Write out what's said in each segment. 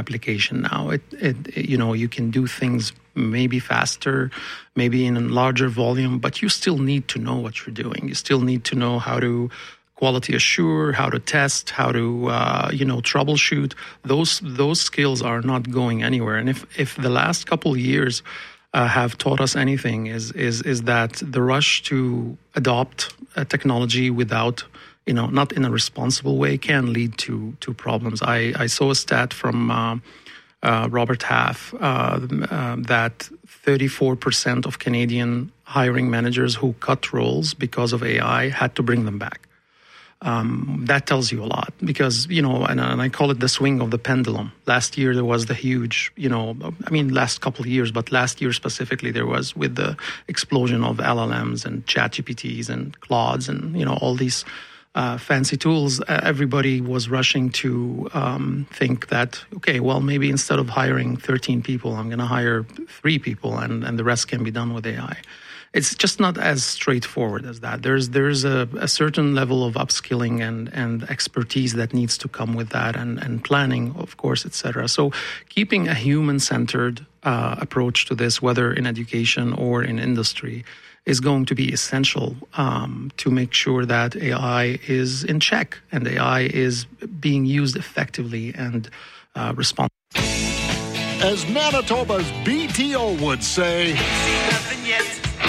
application now. You can do things maybe faster, maybe in a larger volume, but you still need to know what you're doing. You still need to know how to quality assure, how to test, how to troubleshoot. Those skills are not going anywhere. And if the last couple of years have taught us anything, is that the rush to adopt technology without, not in a responsible way, can lead to problems. I saw a stat from Robert Half that 34% of Canadian hiring managers who cut roles because of AI had to bring them back. That tells you a lot because, and I call it the swing of the pendulum. Last year there was the huge, last couple of years, but last year specifically there was, with the explosion of LLMs and ChatGPTs and Claudes and, all these fancy tools, everybody was rushing to think that, okay, well, maybe instead of hiring 13 people, I'm going to hire 3 people and the rest can be done with AI. It's just not as straightforward as that. There's a certain level of upskilling and expertise that needs to come with that, and planning, of course, etc. So keeping a human-centered approach to this, whether in education or in industry, is going to be essential to make sure that AI is in check and AI is being used effectively and responsibly. As Manitoba's BTO would say, nothing yet.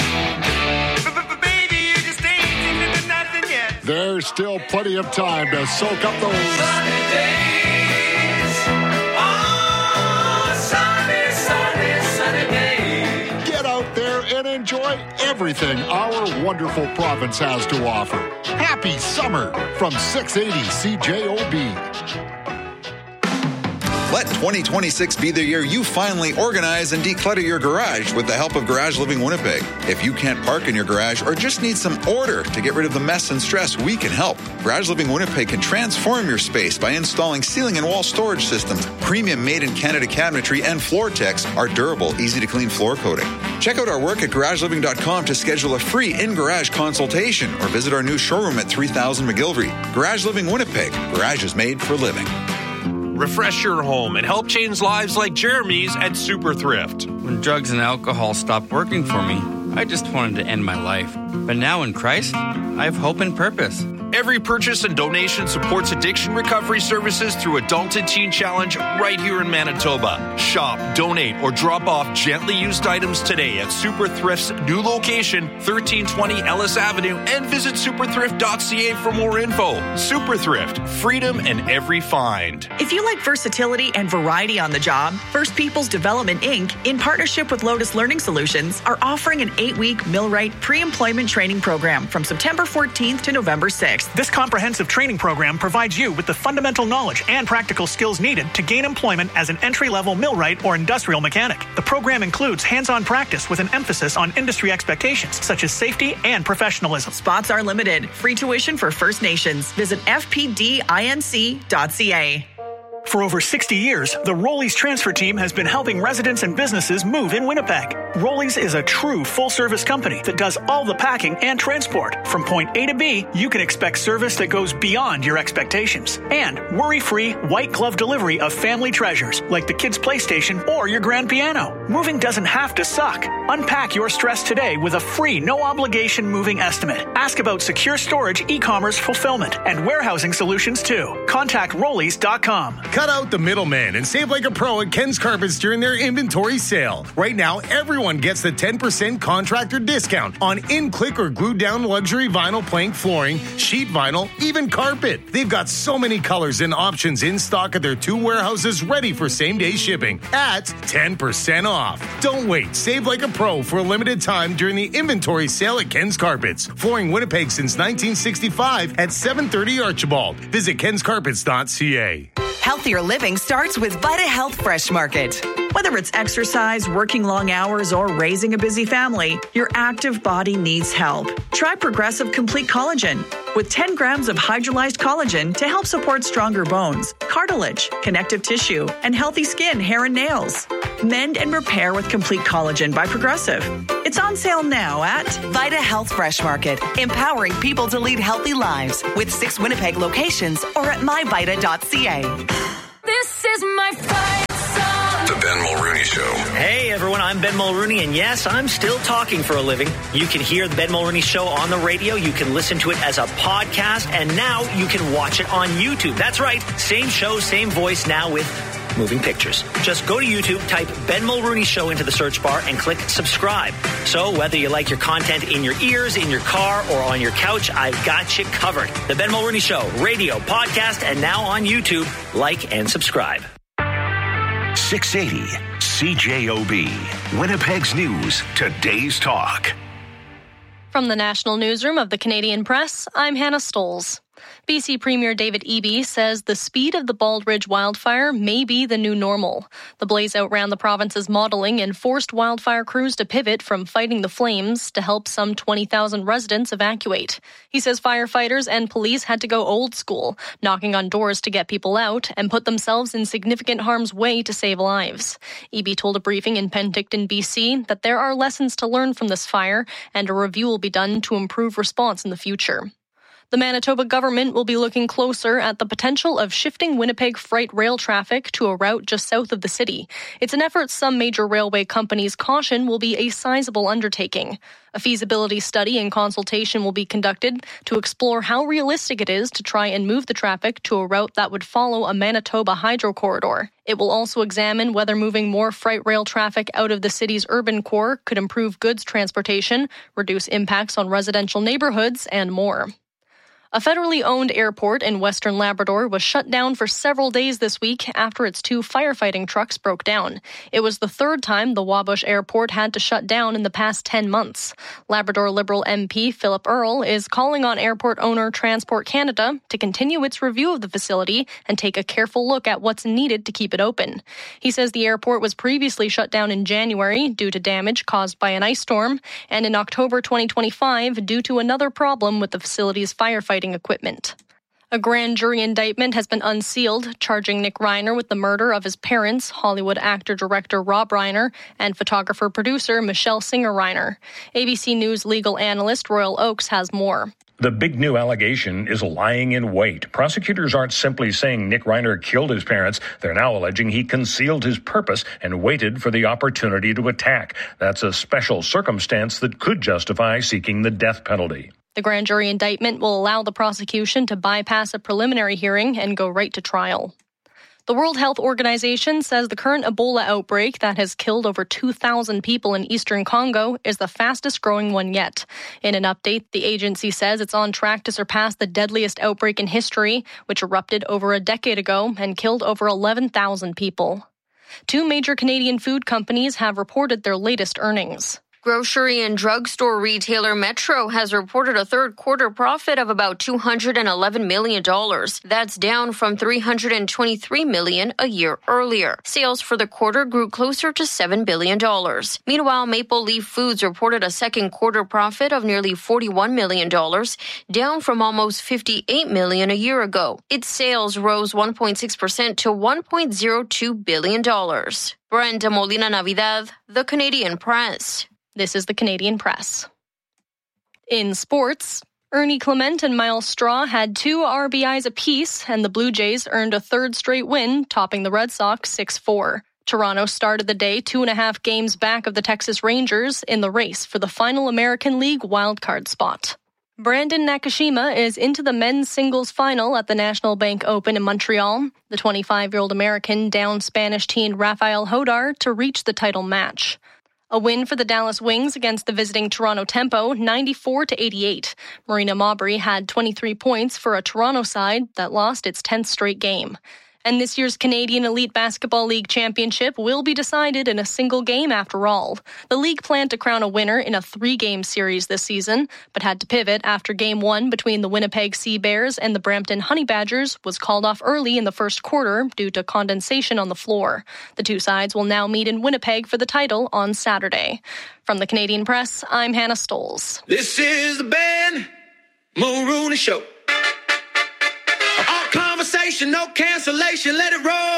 There's still plenty of time to soak up those sunny days. Oh, sunny days. Get out there and enjoy everything our wonderful province has to offer. Happy summer from 680 CJOB. Let 2026 be the year you finally organize and declutter your garage with the help of Garage Living Winnipeg. If you can't park in your garage or just need some order to get rid of the mess and stress, we can help. Garage Living Winnipeg can transform your space by installing ceiling and wall storage systems, premium made-in-Canada cabinetry, and Floor-Tex, our durable, easy-to-clean floor coating. Check out our work at garageliving.com to schedule a free in-garage consultation or visit our new showroom at 3000 McGillivray. Garage Living Winnipeg. Garage is made for living. Refresh your home and help change lives like Jeremy's at Super Thrift. When drugs and alcohol stopped working for me, I just wanted to end my life. But now in Christ, I have hope and purpose. Every purchase and donation supports addiction recovery services through Adulted Teen Challenge right here in Manitoba. Shop, donate, or drop off gently used items today at Super Thrift's new location, 1320 Ellis Avenue, and visit superthrift.ca for more info. Super Thrift, freedom in every find. If you like versatility and variety on the job, First Peoples Development Inc., in partnership with Lotus Learning Solutions, are offering an 8-week Millwright pre-employment training program from September 14th to November 6th. This comprehensive training program provides you with the fundamental knowledge and practical skills needed to gain employment as an entry-level millwright or industrial mechanic. The program includes hands-on practice with an emphasis on industry expectations such as safety and professionalism. Spots are limited. Free tuition for First Nations. Visit fpdinc.ca. For over 60 years, the Rollies transfer team has been helping residents and businesses move in Winnipeg. Rollies is a true full-service company that does all the packing and transport. From point A to B, you can expect service that goes beyond your expectations. And worry-free, white-glove delivery of family treasures like the kids' PlayStation or your grand piano. Moving doesn't have to suck. Unpack your stress today with a free, no-obligation moving estimate. Ask about secure storage, e-commerce fulfillment, and warehousing solutions too. Contact Rollies.com. Cut out the middleman and save like a pro at Ken's Carpets during their inventory sale. Right now, everyone gets the 10% contractor discount on in-click or glued-down luxury vinyl plank flooring, sheet vinyl, even carpet. They've got so many colors and options in stock at their 2 warehouses ready for same-day shipping at 10% off. Don't wait. Save like a pro for a limited time during the inventory sale at Ken's Carpets. Flooring Winnipeg since 1965 at 730 Archibald. Visit kenscarpets.ca. Healthier living starts with Vita Health Fresh Market. Whether it's exercise, working long hours, or raising a busy family, your active body needs help. Try Progressive Complete Collagen with 10 grams of hydrolyzed collagen to help support stronger bones, cartilage, connective tissue, and healthy skin, hair, and nails. Mend and repair with Complete Collagen by Progressive. It's on sale now at Vita Health Fresh Market, empowering people to lead healthy lives with 6 Winnipeg locations or at myvita.ca. This is my fight. I'm Ben Mulrooney, and yes, I'm still talking for a living. You can hear the Ben Mulrooney Show on the radio. You can listen to it as a podcast, and now you can watch it on YouTube. That's right. Same show, same voice, now with moving pictures. Just go to YouTube, type Ben Mulrooney Show into the search bar, and click subscribe. So whether you like your content in your ears, in your car, or on your couch, I've got you covered. The Ben Mulrooney Show, radio, podcast, and now on YouTube. Like and subscribe. 680 CJOB, Winnipeg's News, Today's Talk. From the National Newsroom of the Canadian Press, I'm Hannah Stolz. BC Premier David Eby says the speed of the Bald Ridge wildfire may be the new normal. The blaze outran the province's modelling and forced wildfire crews to pivot from fighting the flames to help some 20,000 residents evacuate. He says firefighters and police had to go old school, knocking on doors to get people out and put themselves in significant harm's way to save lives. Eby told a briefing in Penticton, BC, that there are lessons to learn from this fire and a review will be done to improve response in the future. The Manitoba government will be looking closer at the potential of shifting Winnipeg freight rail traffic to a route just south of the city. It's an effort some major railway companies caution will be a sizable undertaking. A feasibility study and consultation will be conducted to explore how realistic it is to try and move the traffic to a route that would follow a Manitoba hydro corridor. It will also examine whether moving more freight rail traffic out of the city's urban core could improve goods transportation, reduce impacts on residential neighborhoods, and more. A federally owned airport in Western Labrador was shut down for several days this week after its 2 firefighting trucks broke down. It was the third time the Wabush Airport had to shut down in the past 10 months. Labrador Liberal MP Philip Earle is calling on airport owner Transport Canada to continue its review of the facility and take a careful look at what's needed to keep it open. He says the airport was previously shut down in January due to damage caused by an ice storm, and in October 2025 due to another problem with the facility's firefighting equipment. A grand jury indictment has been unsealed, charging Nick Reiner with the murder of his parents, Hollywood actor-director Rob Reiner, and photographer-producer Michelle Singer-Reiner. ABC News legal analyst Royal Oakes has more. The big new allegation is lying in wait. Prosecutors aren't simply saying Nick Reiner killed his parents. They're now alleging he concealed his purpose and waited for the opportunity to attack. That's a special circumstance that could justify seeking the death penalty. The grand jury indictment will allow the prosecution to bypass a preliminary hearing and go right to trial. The World Health Organization says the current Ebola outbreak that has killed over 2,000 people in eastern Congo is the fastest growing one yet. In an update, the agency says it's on track to surpass the deadliest outbreak in history, which erupted over a decade ago and killed over 11,000 people. 2 major Canadian food companies have reported their latest earnings. Grocery and drugstore retailer Metro has reported a third quarter profit of about $211 million. That's down from $323 million a year earlier. Sales for the quarter grew closer to $7 billion. Meanwhile, Maple Leaf Foods reported a second quarter profit of nearly $41 million, down from almost $58 million a year ago. Its sales rose 1.6% to $1.02 billion. Brenda Molina Navidad, The Canadian Press. This is the Canadian Press. In sports, Ernie Clement and Miles Straw had 2 RBIs apiece, and the Blue Jays earned a third straight win, topping the Red Sox 6-4. Toronto started the day 2.5 games back of the Texas Rangers in the race for the final American League wildcard spot. Brandon Nakashima is into the men's singles final at the National Bank Open in Montreal. The 25-year-old American downed Spanish teen Rafael Hodar to reach the title match. A win for the Dallas Wings against the visiting Toronto Tempo, 94-88. Marina Mabrey had 23 points for a Toronto side that lost its 10th straight game. And this year's Canadian Elite Basketball League Championship will be decided in a single game after all. The league planned to crown a winner in a 3-game series this season, but had to pivot after Game 1 between the Winnipeg Sea Bears and the Brampton Honey Badgers was called off early in the first quarter due to condensation on the floor. The 2 sides will now meet in Winnipeg for the title on Saturday. From the Canadian Press, I'm Hannah Stolz. This is the Ben Mulrooney Show. All conversation, no cancellation, let it roll.